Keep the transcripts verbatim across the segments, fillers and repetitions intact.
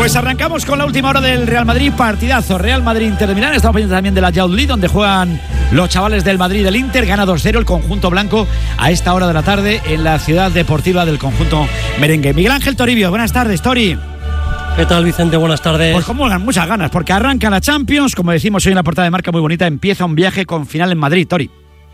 Pues arrancamos con la última hora del Real Madrid, partidazo. Real Madrid-Inter de Milán. Estamos pendientes también de la Youth League, donde juegan los chavales del Madrid y del Inter. Gana dos cero el conjunto blanco a esta hora de la tarde en la ciudad deportiva del conjunto merengue. Miguel Ángel Toribio, buenas tardes, Tori. ¿Qué tal, Vicente? Buenas tardes. Pues como muchas ganas, porque arranca la Champions, como decimos hoy en la portada de marca muy bonita, empieza un viaje con final en Madrid, Tori.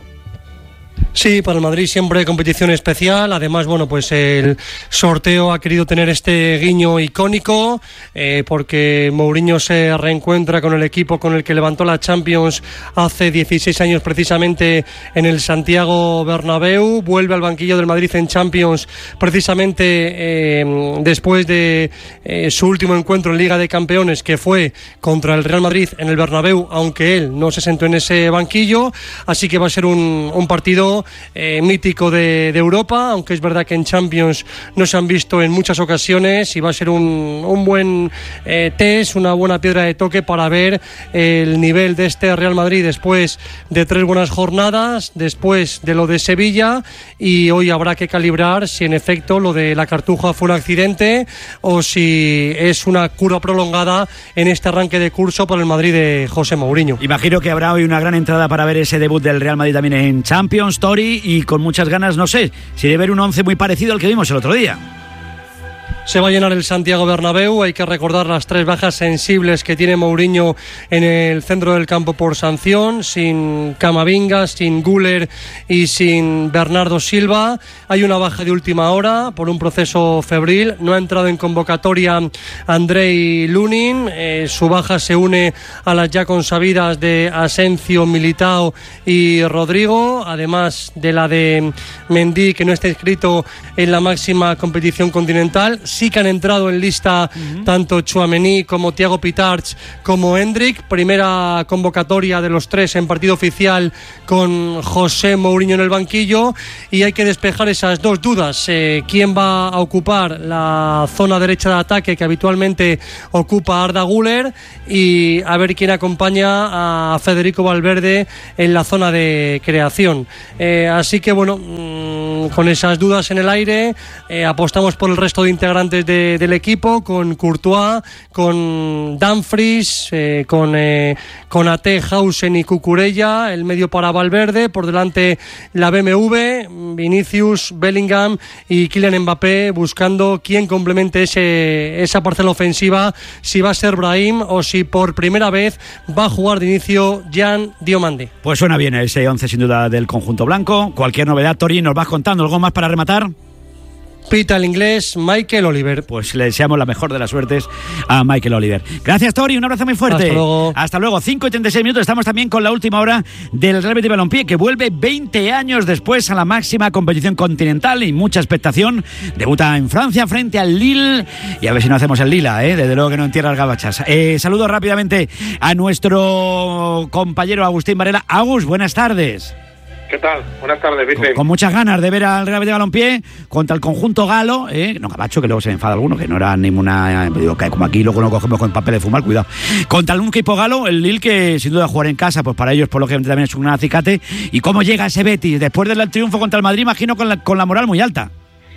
Sí, para el Madrid siempre competición especial. Además, bueno, pues el sorteo ha querido tener este guiño icónico eh, porque Mourinho se reencuentra con el equipo con el que levantó la Champions hace dieciséis años precisamente en el Santiago Bernabéu. Vuelve al banquillo del Madrid en Champions precisamente eh, después de eh, su último encuentro en Liga de Campeones, que fue contra el Real Madrid en el Bernabéu, aunque él no se sentó en ese banquillo. Así que va a ser un, un partido Eh, mítico de, de Europa, aunque es verdad que en Champions no se han visto en muchas ocasiones, y va a ser un, un buen eh, test, una buena piedra de toque para ver el nivel de este Real Madrid después de tres buenas jornadas, después de lo de Sevilla, y hoy habrá que calibrar si en efecto lo de la Cartuja fue un accidente o si es una cura prolongada en este arranque de curso por el Madrid de José Mourinho. Imagino que habrá hoy una gran entrada para ver ese debut del Real Madrid también en Champions, Tori, y con muchas ganas, no sé, si de ver un once muy parecido al que vimos el otro día. Se va a llenar el Santiago Bernabéu. Hay que recordar las tres bajas sensibles que tiene Mourinho en el centro del campo por sanción, sin Camavinga, sin Güler y sin Bernardo Silva. Hay una baja de última hora por un proceso febril. No ha entrado en convocatoria Andrei Lunin. Eh, su baja se une a las ya consabidas de Asensio, Militao y Rodrigo, además de la de Mendy, que no está inscrito en la máxima competición continental. Sí que han entrado en lista uh-huh. tanto Tchouaméni como Thiago Pitarch como Hendrik. Primera convocatoria de los tres en partido oficial con José Mourinho en el banquillo, y hay que despejar esas dos dudas. Eh, ¿Quién va a ocupar la zona derecha de ataque que habitualmente ocupa Arda Güler? Y a ver quién acompaña a Federico Valverde en la zona de creación. Eh, así que bueno, mmm, con esas dudas en el aire, eh, apostamos por el resto de integrantes De, del equipo, con Courtois, con Dumfries, eh, con eh, Konaté, Hausen y Cucurella, el medio para Valverde, por delante la B M W, Vinicius, Bellingham y Kylian Mbappé, buscando quién complemente ese, esa parcela ofensiva, si va a ser Brahim o si por primera vez va a jugar de inicio Jan Diomande. Pues suena bien ese once sin duda del conjunto blanco. Cualquier novedad, Tori, nos vas contando. ¿Algo más para rematar? Pita el inglés Michael Oliver. Pues le deseamos la mejor de las suertes a Michael Oliver. Gracias, Tori, un abrazo muy fuerte. Hasta luego. Hasta luego, cinco y treinta y seis minutos. Estamos también con la última hora del Real Betis Balompié, que vuelve veinte años después a la máxima competición continental y mucha expectación. Debuta en Francia frente al Lille, y a ver si no hacemos el Lila, ¿eh? Desde luego que no en tierras gabachas. Eh, saludo rápidamente a nuestro compañero Agustín Varela. Agus, buenas tardes. ¿Qué tal? Buenas tardes, Vicente. Con, con muchas ganas de ver al Real Betis Balompié contra el conjunto galo, ¿eh? No, gabacho, que luego se me enfada alguno, que no era ninguna... Digo, que como aquí luego lo cogemos con papel de fumar, cuidado. Contra algún equipo galo, el Lille, que sin duda jugar en casa, pues para ellos, por lo que también es un acicate. ¿Y cómo llega ese Betis después del triunfo contra el Madrid? Imagino con la, con la moral muy alta.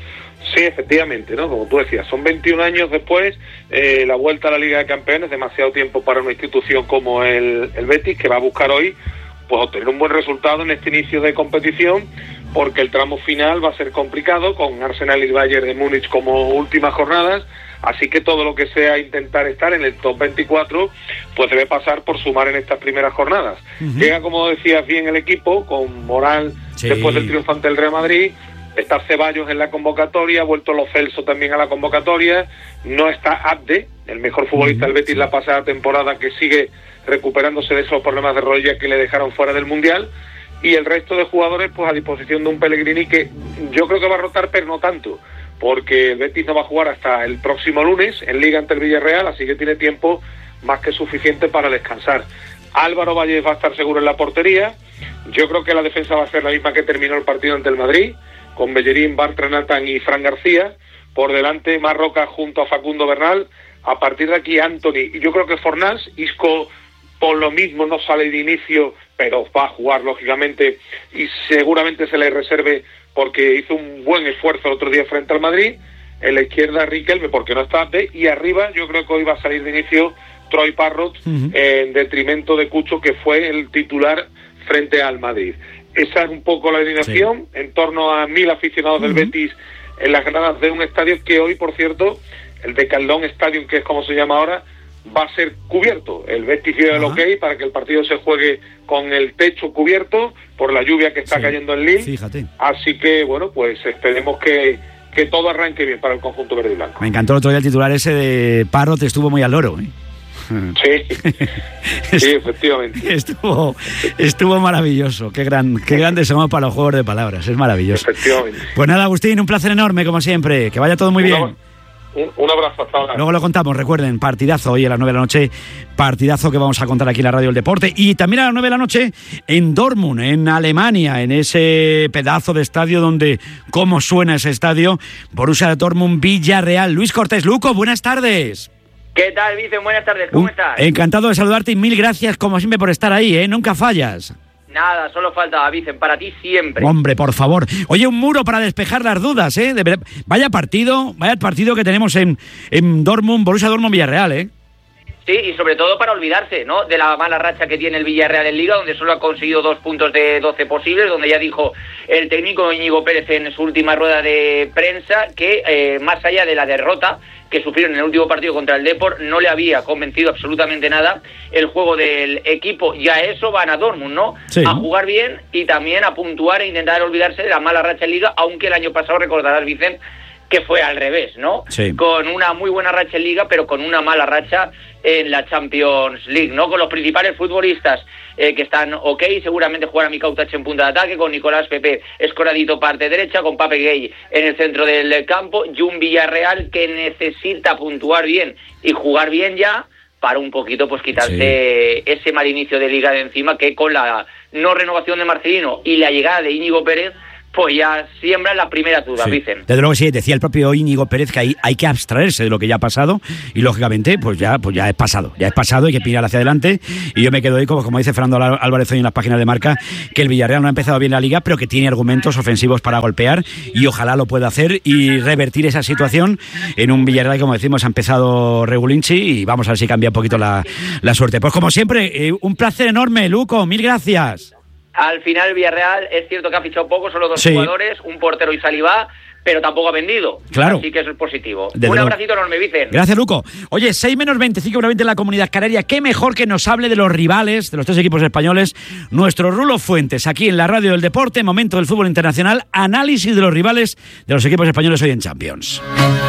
Sí, efectivamente, ¿no? Como tú decías, son veintiún años después, eh, la vuelta a la Liga de Campeones, demasiado tiempo para una institución como el, el Betis, que va a buscar hoy pues obtener un buen resultado en este inicio de competición, porque el tramo final va a ser complicado, con Arsenal y Bayern de Múnich como últimas jornadas, así que todo lo que sea intentar estar en el top veinticuatro, pues debe pasar por sumar en estas primeras jornadas. Uh-huh. Llega, como decías bien, el equipo, con moral, sí, después del triunfo ante el Real Madrid. Está Ceballos en la convocatoria, ha vuelto Lo Celso también a la convocatoria, no está Abde, el mejor futbolista del Betis la pasada temporada, que sigue recuperándose de esos problemas de rodilla que le dejaron fuera del Mundial, y el resto de jugadores pues a disposición de un Pellegrini que yo creo que va a rotar, pero no tanto, porque el Betis no va a jugar hasta el próximo lunes en Liga ante el Villarreal, así que tiene tiempo más que suficiente para descansar. Álvaro Valles va a estar seguro en la portería. Yo creo que la defensa va a ser la misma que terminó el partido ante el Madrid, con Bellerín, Bartra, Nathan y Fran García. Por delante Marroca junto a Facundo Bernal. A partir de aquí Anthony, y yo creo que Fornals. Isco por lo mismo no sale de inicio, pero va a jugar lógicamente, y seguramente se le reserve porque hizo un buen esfuerzo el otro día frente al Madrid. en la izquierda Riquelme, porque no está Abde, y arriba yo creo que hoy va a salir de inicio Troy Parrott, uh-huh. en detrimento de Cucho, que fue el titular frente al Madrid. Esa es un poco la alineación, sí. En torno a mil aficionados uh-huh. del Betis en las gradas de un estadio que hoy, por cierto, el de Caldón Stadium, que es como se llama ahora, va a ser cubierto. El Betis dio el ok para que el partido se juegue con el techo cubierto por la lluvia que está sí. cayendo en Lille. Fíjate. Así que, bueno, pues esperemos que, que todo arranque bien para el conjunto verde y blanco. Me encantó el otro día el titular ese de Parrott, estuvo muy al loro, ¿eh? Sí, sí, efectivamente. Estuvo, estuvo maravilloso. Qué gran, qué grandes somos para los juegos de palabras. Es maravilloso. Efectivamente. Pues nada, Agustín, un placer enorme, como siempre. Que vaya todo muy bien. Un, un abrazo, hasta ahora. Luego lo contamos, recuerden, partidazo hoy a las nueve de la noche, partidazo que vamos a contar aquí en la Radio del Deporte, y también a las nueve de la noche en Dortmund, en Alemania, en ese pedazo de estadio donde, cómo suena ese estadio, Borussia Dortmund, Villarreal. Luis Cortés, Luco, buenas tardes. ¿Qué tal, Vicen? Buenas tardes, ¿cómo Un, estás? Encantado de saludarte y mil gracias, como siempre, por estar ahí, ¿eh? Nunca fallas. Nada, solo faltaba, Vicen, para ti siempre. Hombre, por favor. Oye, un muro para despejar las dudas, ¿eh? De ver... Vaya partido, vaya partido que tenemos en, en Dortmund, Borussia Dortmund Villarreal, ¿eh? Sí, y sobre todo para olvidarse, ¿no?, de la mala racha que tiene el Villarreal en Liga, donde solo ha conseguido dos puntos de doce posibles, donde ya dijo el técnico Íñigo Pérez en su última rueda de prensa que, eh, más allá de la derrota que sufrieron en el último partido contra el Depor, no le había convencido absolutamente nada el juego del equipo. Ya eso van a Dortmund, ¿no? Sí. A jugar bien y también a puntuar e intentar olvidarse de la mala racha en Liga, aunque el año pasado, recordarás, Vicente, que fue al revés, ¿no? Sí. Con una muy buena racha en Liga, pero con una mala racha en la Champions League, ¿no? Con los principales futbolistas eh, que están ok, seguramente jugará Mikau Tachi en punta de ataque, con Nicolás Pepe escoradito parte derecha, con Pape Gueye en el centro del campo, y un Villarreal que necesita puntuar bien y jugar bien ya para un poquito pues quitarse sí. ese mal inicio de Liga de encima, que con la no renovación de Marcelino y la llegada de Íñigo Pérez pues ya siembran las primeras dudas, sí. dicen. Desde luego sí, decía el propio Íñigo Pérez que hay, hay que abstraerse de lo que ya ha pasado y lógicamente pues ya, pues ya es pasado, ya es pasado, hay que mirar hacia adelante, y yo me quedo ahí como, como dice Fernando Álvarez hoy en las páginas de Marca, que el Villarreal no ha empezado bien la Liga, pero que tiene argumentos ofensivos para golpear y ojalá lo pueda hacer y revertir esa situación en un Villarreal que, como decimos, ha empezado regulinchi, y vamos a ver si cambia un poquito la, la suerte. Pues como siempre, eh, un placer enorme, Luco, mil gracias. Al final el Villarreal es cierto que ha fichado poco, solo dos sí. jugadores, un portero y Salivá, pero tampoco ha vendido. Claro. Así que eso es positivo. Desde un luego. abracito enorme, Vicen. Gracias, Luco. Oye, seis menos veinticinco en la Comunidad Canaria. Qué mejor que nos hable de los rivales, de los tres equipos españoles, nuestro Rulo Fuentes, aquí en la Radio del Deporte, momento del fútbol internacional, análisis de los rivales de los equipos españoles hoy en Champions.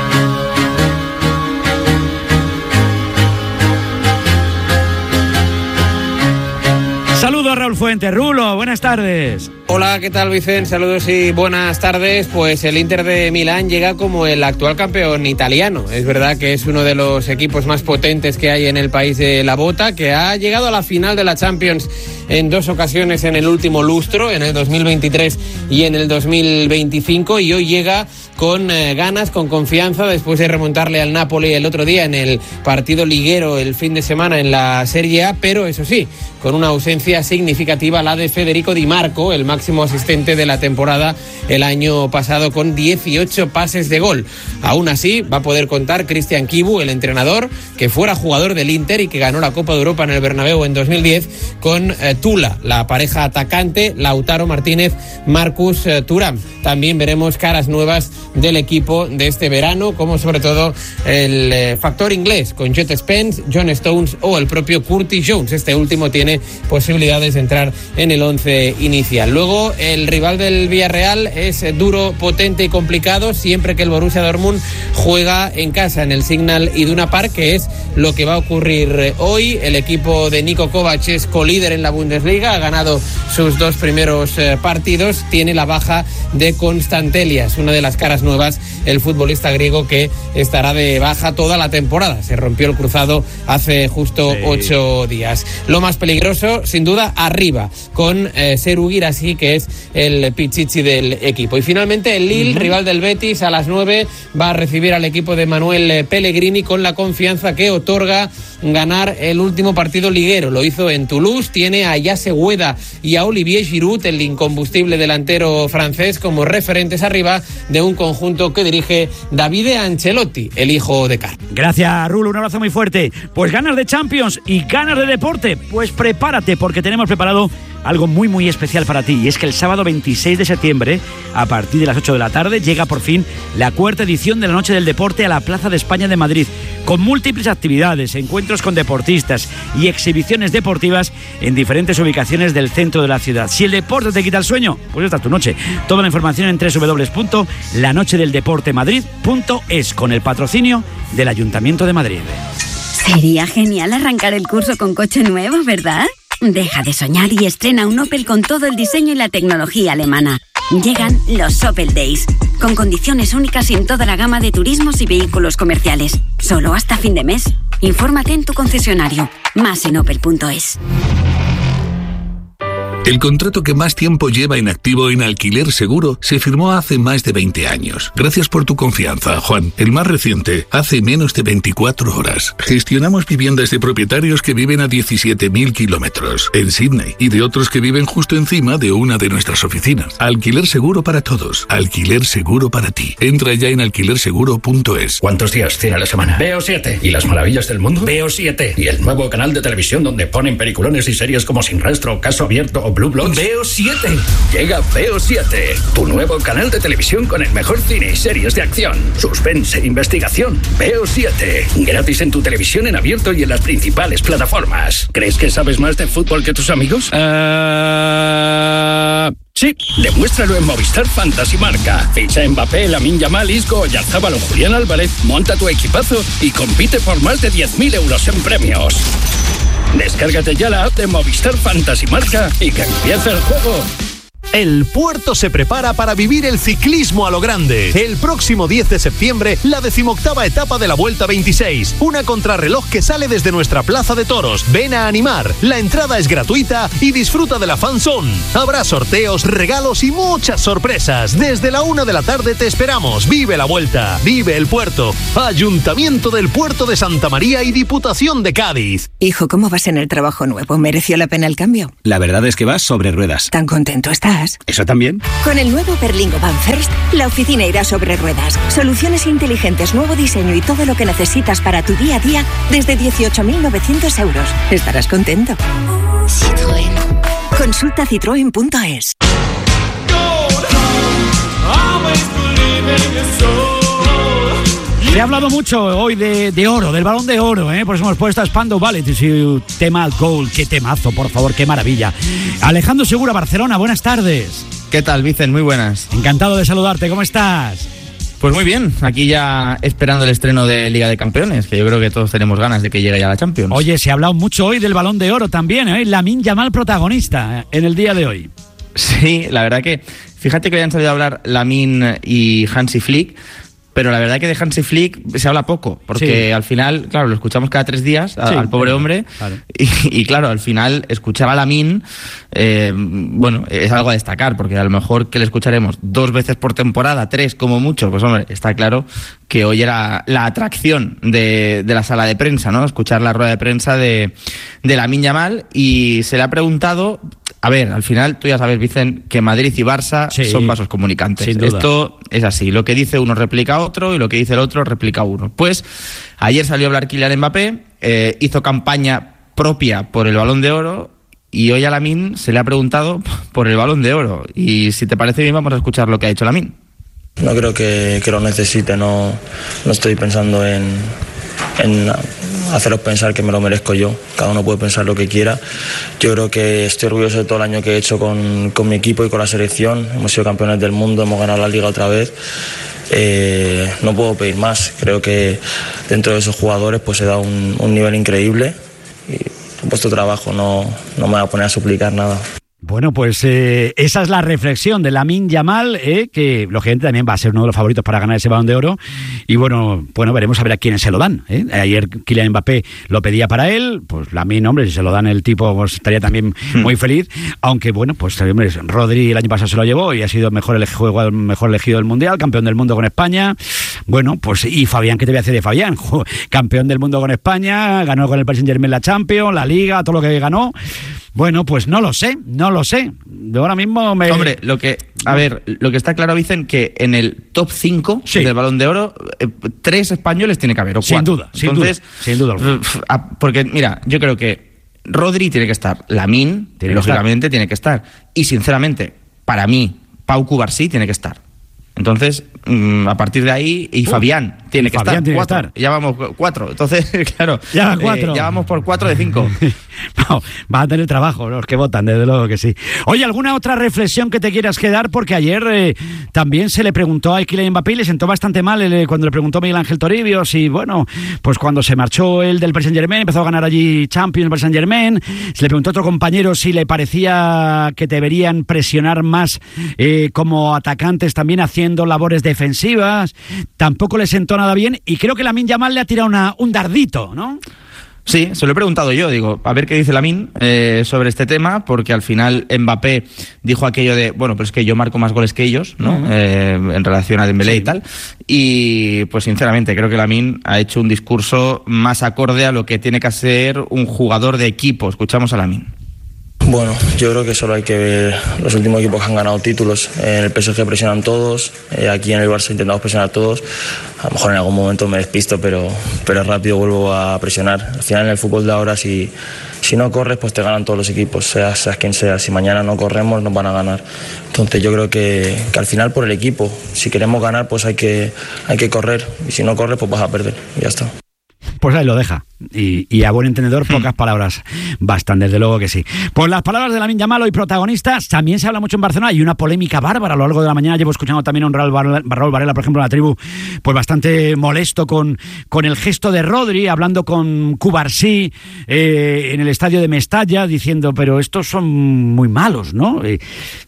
Saludos a Raúl Fuentes. Rulo, buenas tardes. Hola, ¿qué tal, Vicente? Saludos y buenas tardes. Pues el Inter de Milán llega como el actual campeón italiano. Es verdad que es uno de los equipos más potentes que hay en el país de la bota, que ha llegado a la final de la Champions en dos ocasiones en el último lustro, en el dos mil veintitrés y en el dos mil veinticinco, y hoy llega con eh, ganas, con confianza, después de remontarle al Napoli el otro día en el partido liguero el fin de semana en la Serie A, pero eso sí, con una ausencia significativa, la de Federico Di Marco, el máximo asistente de la temporada el año pasado, con dieciocho pases de gol. Aún así, va a poder contar Cristian Chivu, el entrenador, que fuera jugador del Inter y que ganó la Copa de Europa en el Bernabéu en dos mil diez, con eh, Tula, la pareja atacante, Lautaro Martínez, Marcus eh, Thuram. También veremos caras nuevas del equipo de este verano, como sobre todo el eh, factor inglés, con Jet Spence, John Stones o el propio Curtis Jones. Este último tiene posibilidades de entrar en el once inicial. Luego, el rival del Villarreal es duro, potente y complicado siempre que el Borussia Dortmund juega en casa, en el Signal Iduna Park, que es lo que va a ocurrir hoy. El equipo de Niko Kovac es colíder en la Bundesliga, ha ganado sus dos primeros eh, partidos, tiene la baja de Constantelias, una de las caras nuevas, el futbolista griego que estará de baja toda la temporada. Se rompió el cruzado hace justo sí. ocho días. Lo más peligroso, sin duda, arriba, con eh, Serhou Guirassy, que es el pichichi del equipo. Y finalmente el Lille, uh-huh. rival del Betis, a las nueve va a recibir al equipo de Manuel Pellegrini, con la confianza que otorga ganar el último partido liguero. Lo hizo en Toulouse, tiene a Yasse Ueda y a Olivier Giroud, el incombustible delantero francés, como referentes arriba de un conjunto que dirige Davide Ancelotti, el hijo de Carlo. Gracias, Rulo, un abrazo muy fuerte. Pues ganas de Champions y ganas de deporte, pues prepárate porque tenemos preparado algo muy muy especial para ti, y es que el sábado veintiséis de septiembre, a partir de las ocho de la tarde, llega por fin la cuarta edición de la Noche del Deporte a la Plaza de España de Madrid, con múltiples actividades, encuentros con deportistas y exhibiciones deportivas en diferentes ubicaciones del centro de la ciudad. Si el deporte te quita el sueño, pues esta es tu noche. Toda la información en doble u doble u doble u punto la noche del deporte madrid punto es, con el patrocinio del Ayuntamiento de Madrid. Sería genial arrancar el curso con coche nuevo, ¿verdad? Deja de soñar y estrena un Opel con todo el diseño y la tecnología alemana. Llegan los Opel Days, con condiciones únicas en toda la gama de turismos y vehículos comerciales. Solo hasta fin de mes. Infórmate en tu concesionario. Más en opel punto es. El contrato que más tiempo lleva en activo en Alquiler Seguro se firmó hace más de veinte años. Gracias por tu confianza, Juan. El más reciente, hace menos de veinticuatro horas. Gestionamos viviendas de propietarios que viven a diecisiete mil kilómetros en Sydney y de otros que viven justo encima de una de nuestras oficinas. Alquiler Seguro para todos. Alquiler Seguro para ti. Entra ya en alquiler seguro punto es. ¿Cuántos días tiene la semana? Veo siete. ¿Y las maravillas del mundo? Veo siete. ¿Y el nuevo canal de televisión donde ponen peliculones y series como Sin Rastro, Caso Abierto o Blue Bloods? Veo siete. Llega Veo siete, tu nuevo canal de televisión con el mejor cine y series de acción, suspense e investigación. Veo siete. Gratis en tu televisión en abierto y en las principales plataformas. ¿Crees que sabes más de fútbol que tus amigos? Uh... Sí, demuéstralo en Movistar Fantasy Marca. Ficha en Mbappé, Lamine Yamal, Isco, Oyarzabal o Julián Álvarez, monta tu equipazo y compite por más de diez mil euros en premios. Descárgate ya la app de Movistar Fantasy Marca y que empiece el juego. El puerto se prepara para vivir el ciclismo a lo grande. El próximo diez de septiembre, la decimoctava etapa de la Vuelta veintiséis. Una contrarreloj que sale desde nuestra plaza de toros. Ven a animar. La entrada es gratuita y disfruta de la fan zone. Habrá sorteos, regalos y muchas sorpresas. Desde la una de la tarde te esperamos. Vive la Vuelta. Vive el puerto. Ayuntamiento del Puerto de Santa María y Diputación de Cádiz. Hijo, ¿cómo vas en el trabajo nuevo? ¿Mereció la pena el cambio? La verdad es que vas sobre ruedas. ¿Tan contento estás? ¿Eso también? Con el nuevo Berlingo Van First, la oficina irá sobre ruedas. Soluciones inteligentes, nuevo diseño y todo lo que necesitas para tu día a día desde dieciocho mil novecientos euros. Estarás contento. Citroën. Consulta citroen punto es. Se ha hablado mucho hoy de, de oro, del Balón de Oro, ¿eh? Por eso hemos puesto a Spandau Ballet y su tema Gold. Qué temazo, por favor, qué maravilla. Alejandro Segura, Barcelona, buenas tardes. ¿Qué tal, Vicen? Muy buenas. Encantado de saludarte, ¿cómo estás? Pues muy bien, aquí ya esperando el estreno de Liga de Campeones, que yo creo que todos tenemos ganas de que llegue ya la Champions. Oye, se ha hablado mucho hoy del Balón de Oro también, ¿eh? Lamine Yamal protagonista en el día de hoy. Sí, la verdad que, fíjate que habían salido a hablar Lamine y Hansi Flick, pero la verdad que de Hansi Flick se habla poco, porque sí. Al final, claro, lo escuchamos cada tres días a, sí, al pobre hombre, claro. Y, y claro, al final escuchar a Lamine, eh, bueno, es algo a destacar, porque a lo mejor que le escucharemos dos veces por temporada, tres como mucho, pues hombre, está claro que hoy era la atracción de, de la sala de prensa, ¿no? Escuchar la rueda de prensa de, de Lamine Yamal, y se le ha preguntado... A ver, al final, tú ya sabes, Vicen, que Madrid y Barça sí, son vasos comunicantes. Esto es así. Lo que dice uno replica otro y lo que dice el otro replica uno. Pues ayer salió a hablar Kylian Mbappé, eh, hizo campaña propia por el Balón de Oro y hoy a Lamine se le ha preguntado por el Balón de Oro. Y si te parece bien, vamos a escuchar lo que ha dicho Lamine. No creo que, que lo necesite, no, no estoy pensando en... en haceros pensar que me lo merezco yo. Cada uno puede pensar lo que quiera. Yo creo que estoy orgulloso de todo el año que he hecho con, con mi equipo y con la selección. Hemos sido campeones del mundo, hemos ganado la Liga otra vez. Eh, no puedo pedir más. Creo que dentro de esos jugadores pues he dado un, un nivel increíble y he puesto trabajo, no, no me voy a poner a suplicar nada. Bueno, pues eh, esa es la reflexión de Lamine Yamal, eh, que lógicamente también va a ser uno de los favoritos para ganar ese Balón de Oro. Y bueno, bueno, veremos a ver a quiénes se lo dan. ¿eh? Ayer Kylian Mbappé lo pedía para él, pues Lamine, hombre, si se lo dan el tipo, pues estaría también muy feliz. Aunque bueno, pues hombre, Rodri el año pasado se lo llevó y ha sido mejor elegido, mejor elegido del Mundial, campeón del mundo con España. Bueno, pues y Fabián, ¿qué te voy a decir de Fabián? Campeón del mundo con España, ganó con el Paris Saint-Germain la Champions, la Liga, todo lo que ganó. Bueno, pues no lo sé, no lo sé. Yo ahora mismo me... Hombre, lo que... A ver, lo que está claro, Vicen, que en el top cinco sí. del Balón de Oro, eh, tres españoles tiene que haber, o cuatro. Sin duda, sin Entonces, duda, sin duda. Porque, mira, yo creo que Rodri tiene que estar, Lamine, tiene lógicamente, que tiene que estar. Y, sinceramente, para mí, Pau Cubarsí tiene que estar. Entonces, mmm, a partir de ahí, y uh, Fabián tiene y que Fabián estar. Tiene cuatro. Que estar. Ya vamos cuatro. Entonces, claro, ya, cuatro. Eh, ya vamos por cuatro de cinco. No, va a tener trabajo los que votan, desde luego que sí. Oye, ¿alguna otra reflexión que te quieras quedar? Porque ayer eh, también se le preguntó a Kylian Mbappé y le sentó bastante mal el, cuando le preguntó Miguel Ángel Toribio si, bueno, pues cuando se marchó él del Paris Saint-Germain, empezó a ganar allí Champions el Paris Saint-Germain, se le preguntó a otro compañero si le parecía que deberían presionar más eh, como atacantes también haciendo labores defensivas. Tampoco le sentó nada bien y creo que Lamine Yamal le ha tirado una, un dardito, ¿no? Sí, se lo he preguntado yo, digo, a ver qué dice Lamine eh, sobre este tema, porque al final Mbappé dijo aquello de, bueno, pero es que yo marco más goles que ellos, ¿no? Uh-huh. Eh, en relación a Dembélé sí. y tal, y pues sinceramente creo que Lamine ha hecho un discurso más acorde a lo que tiene que ser un jugador de equipo. Escuchamos a Lamine. Bueno, yo creo que solo hay que ver los últimos equipos que han ganado títulos. En el P S G presionan todos, eh, aquí en el Barça intentamos presionar todos. A lo mejor en algún momento me despisto, pero, pero rápido vuelvo a presionar. Al final en el fútbol de ahora, si, si no corres, pues te ganan todos los equipos, seas, seas quien sea. Si mañana no corremos, nos van a ganar. Entonces yo creo que, que al final por el equipo, si queremos ganar, pues hay que, hay que correr. Y si no corres, pues vas a perder. Y ya está. Pues ahí lo deja. Y, y a buen entendedor, pocas palabras bastan, desde luego que sí. Pues las palabras de Lamine Yamal, hoy protagonistas. También se habla mucho en Barcelona. Hay una polémica bárbara a lo largo de la mañana. Llevo escuchando también a un Raúl Varela, por ejemplo, en la tribu, pues bastante molesto con, con el gesto de Rodri, hablando con Cubarsí eh, en el estadio de Mestalla, diciendo, pero estos son muy malos, ¿no? Eh,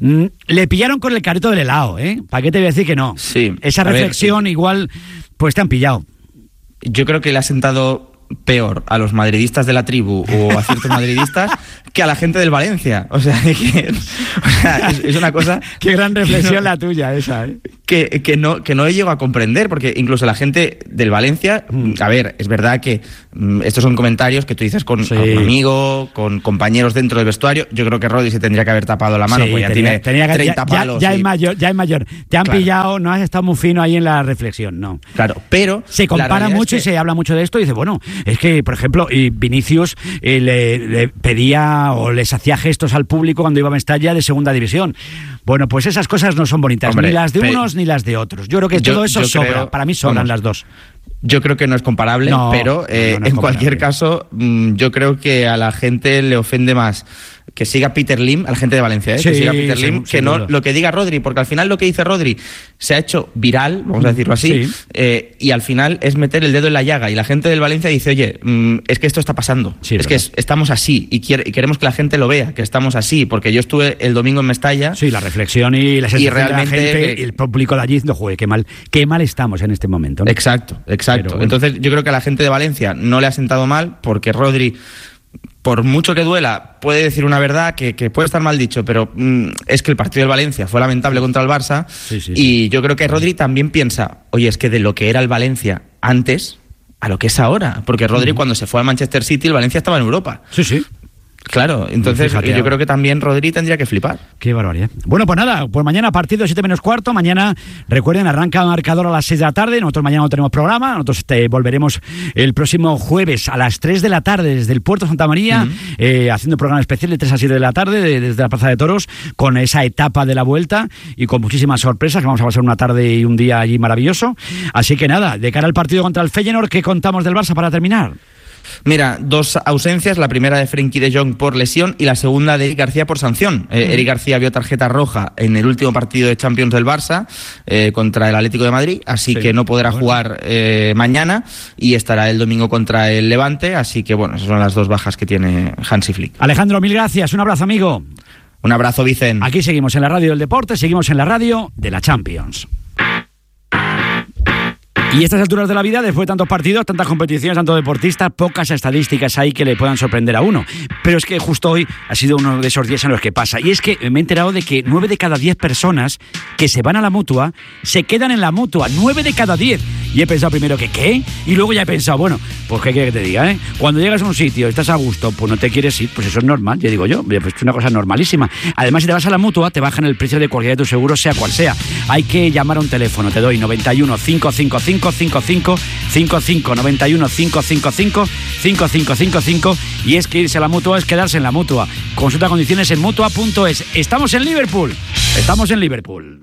le pillaron con el carrito del helado, ¿eh? ¿Para qué te voy a decir que no? Sí. Esa reflexión ver, igual, pues te han pillado. Yo creo que le ha sentado peor a los madridistas de la tribu o a ciertos madridistas que a la gente del Valencia. O sea, que, o sea es, es una cosa... Qué gran reflexión no, la tuya esa, ¿eh? Que, que, no, que no llego a comprender, porque incluso la gente del Valencia... Mm. A ver, es verdad que mm, estos son comentarios que tú dices con, sí. con un amigo, con compañeros dentro del vestuario. Yo creo que Rodri se tendría que haber tapado la mano, sí, porque ya tenía, tiene tenía que, treinta ya, palos. Ya, ya y... es mayor, ya es mayor. Te han claro. pillado, no has estado muy fino ahí en la reflexión, no. Claro, pero... Se compara mucho es que... y se habla mucho de esto y dice, bueno, es que, por ejemplo, Vinicius eh, le, le pedía o les hacía gestos al público cuando iba a Mestalla de segunda división. Bueno, pues esas cosas no son bonitas, Hombre, ni las de unos ni las de otros. Yo creo que yo, todo eso sobra, creo, para mí sobran vamos, las dos. Yo creo que no es comparable, no, pero eh, no, no es en comparable. Cualquier caso, mmm, yo creo que a la gente le ofende más que siga Peter Lim, a la gente de Valencia, ¿eh? Sí, que siga Peter sí, Lim, sí, que no duda. Lo que diga Rodri, porque al final lo que dice Rodri se ha hecho viral, vamos a decirlo así, sí. eh, y al final es meter el dedo en la llaga, y la gente del Valencia dice, oye, mmm, es que esto está pasando, sí, es, es que es, estamos así, y, quiere, y queremos que la gente lo vea, que estamos así, porque yo estuve el domingo en Mestalla. Sí, la reflexión y la sensación y realmente, de la gente, el público de allí diciendo, joder, qué mal, qué mal estamos en este momento, ¿no? Exacto, exacto. Bueno. Entonces yo creo que a la gente de Valencia no le ha sentado mal, porque Rodri, por mucho que duela, puede decir una verdad que, que puede estar mal dicho, pero mmm, es que el partido del Valencia fue lamentable contra el Barça, sí, sí, y sí. yo creo que Rodri también piensa, oye, es que de lo que era el Valencia antes a lo que es ahora, porque Rodri uh-huh. cuando se fue al Manchester City, el Valencia estaba en Europa. Sí, sí. Claro, entonces Fíjate, yo creo que también Rodri tendría que flipar. Qué barbaridad. Bueno, pues nada, pues mañana partido siete menos cuarto. Mañana, recuerden, arranca el marcador a las seis de la tarde. Nosotros mañana no tenemos programa. Nosotros te volveremos el próximo jueves a las tres de la tarde desde el Puerto Santa María, uh-huh. eh, haciendo programa especial de tres a siete de la tarde de, desde la Plaza de Toros, con esa etapa de la vuelta y con muchísimas sorpresas, que vamos a pasar una tarde y un día allí maravilloso. Así que nada, de cara al partido contra el Feyenoord, ¿qué contamos del Barça para terminar? Mira, dos ausencias, la primera de Frenkie de Jong por lesión y la segunda de Eric García por sanción. Eh, Eric García vio tarjeta roja en el último partido de Champions del Barça eh, contra el Atlético de Madrid, así sí, que no podrá bueno. jugar eh, mañana y estará el domingo contra el Levante, así que bueno, esas son las dos bajas que tiene Hansi Flick. Alejandro, mil gracias, un abrazo, amigo. Un abrazo, Vicen. Aquí seguimos en la radio del deporte, seguimos en la radio de la Champions. Y a estas alturas de la vida, después de tantos partidos, tantas competiciones, tantos deportistas, pocas estadísticas hay que le puedan sorprender a uno. Pero es que justo hoy ha sido uno de esos días en los que pasa. Y es que me he enterado de que nueve de cada diez personas que se van a la Mutua se quedan en la Mutua. nueve de cada diez. Y he pensado primero que ¿qué? Y luego ya he pensado, bueno, pues ¿qué quieres que te diga, eh? Cuando llegas a un sitio y estás a gusto, pues no te quieres ir, pues eso es normal, ya digo yo, pues es una cosa normalísima. Además, si te vas a la Mutua, te bajan el precio de cualquiera de tus seguros, sea cual sea. Hay que llamar a un teléfono, te doy noventa y uno, cinco cinco cinco, cinco cinco cinco cinco, noventa y uno, cinco cinco cinco, cinco cinco cinco cinco, y es que irse a la Mutua es quedarse en la Mutua. Consulta condiciones en mutua punto es. Estamos en Liverpool, estamos en Liverpool.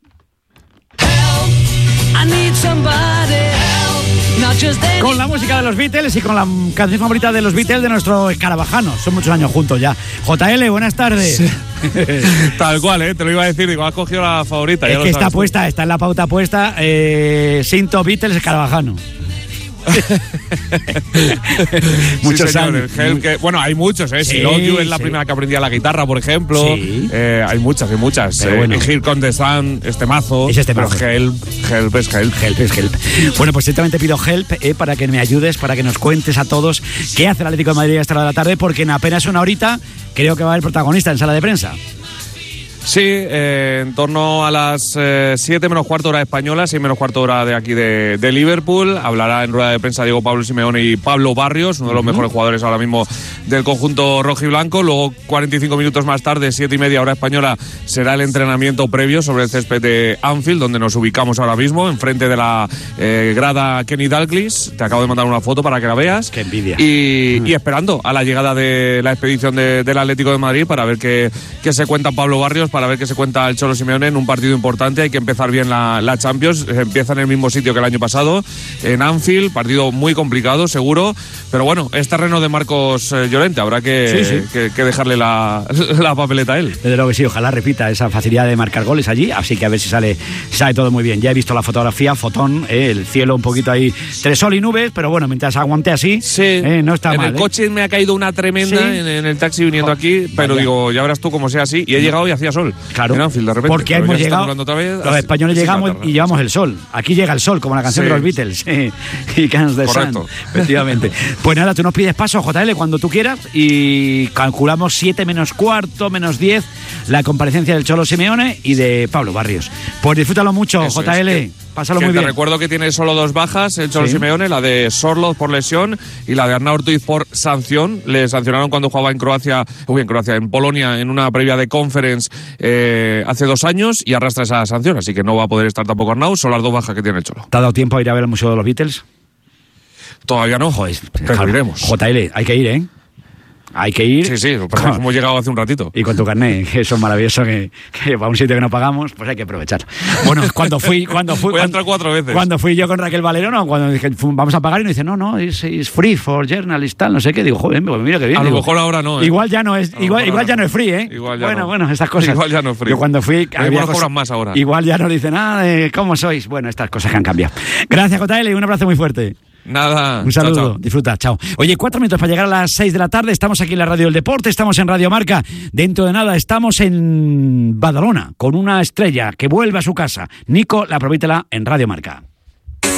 Con la música de los Beatles y con la canción favorita de los Beatles de nuestro escarabajano. Son muchos años juntos ya. J L, buenas tardes. Sí. Tal cual, ¿eh? Te lo iba a decir, digo, has cogido la favorita. Es ya que está tú. puesta, está en la pauta puesta, eh, Sinto Beatles escarabajano. Muchos sí, años. Help, que, bueno, hay muchos, ¿eh? Sí, si Love You es la sí. primera que aprendía la guitarra, por ejemplo. Sí. Eh, hay muchas, hay muchas. Eh, bueno. Here Comes the Sun, este mazo. Es este mazo. Pero Help, Help es Help. Help es Help. Bueno, pues directamente pido Help eh, para que me ayudes, para que nos cuentes a todos qué hace el Atlético de Madrid a esta hora de la tarde, porque en apenas una horita creo que va a haber protagonista en sala de prensa. Sí, eh, en torno a las siete eh, menos cuarto hora española, seis menos cuarto hora de aquí de, de Liverpool. Hablará en rueda de prensa Diego Pablo Simeone y Pablo Barrios, uno de los uh-huh. mejores jugadores ahora mismo del conjunto rojiblanco. Luego, cuarenta y cinco minutos más tarde, siete y media hora española, será el entrenamiento previo sobre el césped de Anfield, donde nos ubicamos ahora mismo, enfrente de la eh, grada Kenny Dalglish. Te acabo de mandar una foto para que la veas. ¡Qué envidia! Y, uh-huh. y esperando a la llegada de la expedición de, del Atlético de Madrid para ver qué, qué se cuenta Pablo Barrios, para ver qué se cuenta el Cholo Simeone en un partido importante. Hay que empezar bien la, la Champions. Empieza en el mismo sitio que el año pasado, en Anfield, partido muy complicado, seguro, pero bueno, es terreno de Marcos eh, Llorente, habrá que, sí, sí. que, que dejarle la, la papeleta a él. Desde luego que sí, ojalá repita esa facilidad de marcar goles allí, así que a ver si sale, sale todo muy bien. Ya he visto la fotografía, fotón, eh, el cielo un poquito ahí, entre sol y nubes, pero bueno, mientras aguante así, sí. eh, no está en mal. En el coche eh. me ha caído una tremenda ¿Sí? en, en el taxi viniendo oh, aquí, pero vaya. digo, ya verás tú como sea así, y he llegado y hacía sol. Claro. En Anfield, de repente. Porque hemos llegado, otra vez, los españoles llegamos y llevamos el sol. Aquí llega el sol, como la canción sí. de los Beatles. Y Comes the Sun. Efectivamente. Pues nada, tú nos pides paso, J L, cuando tú quieras, y calculamos siete menos cuarto, menos diez, la comparecencia del Cholo Simeone y de Pablo Barrios. Pues disfrútalo mucho, Eso J L. Es que... Pásalo que muy te bien. Recuerdo que tiene solo dos bajas el Cholo sí. Simeone, la de Sorloth por lesión y la de Arnau Ortiz por sanción. Le sancionaron cuando jugaba en Croacia, uy, en Croacia, en Polonia, en una previa de Conference eh, hace dos años y arrastra esa sanción, así que no va a poder estar tampoco Arnau, son las dos bajas que tiene el Cholo. ¿Te ha dado tiempo a ir a ver el Museo de los Beatles? Todavía no, Joder, pero iremos. J L, hay que ir, ¿eh? Hay que ir. Sí, sí, pues hemos llegado hace un ratito. Y con tu carnet, que eso es maravilloso, que, que para un sitio que no pagamos, pues hay que aprovechar. Bueno, cuando fui, cuando fui, Voy cuando, a entrar cuatro veces. Cuando fui yo con Raquel Valero, no, cuando dije, vamos a pagar, y nos dice, no, no, es, es free for journalists, tal, no sé qué. Digo, joder, mira que bien. A digo, lo mejor ahora no, ¿eh? Igual ya no es, igual, igual ya no es free, ¿eh? Igual ya bueno, no. bueno, estas cosas. Igual ya no es free. Yo cuando fui, había cosas, cobran más ahora. Igual ya nos dicen, nada de cómo sois. Bueno, estas cosas que han cambiado. Gracias, J L, y un abrazo muy fuerte. Nada. Un saludo, chao, chao. Disfruta, chao. Oye, cuatro minutos para llegar a las seis de la tarde. Estamos aquí en la Radio del Deporte, estamos en Radio Marca. Dentro de nada estamos en Badalona con una estrella que vuelve a su casa. Nico, la Provítela en Radio Marca.